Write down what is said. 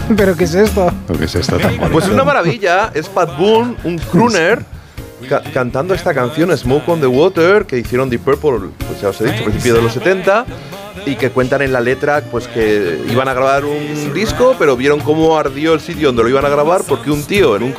¿Pero qué es esto? ¿Qué es esto tan bonito? Pues es una maravilla, es Pat Boone, un crooner, cantando esta canción Smoke on the Water, que hicieron Deep Purple, pues ya os he dicho, a principios de los 70, y que cuentan en la letra pues que iban a grabar un disco, pero vieron cómo ardió el sitio donde lo iban a grabar porque un tío en un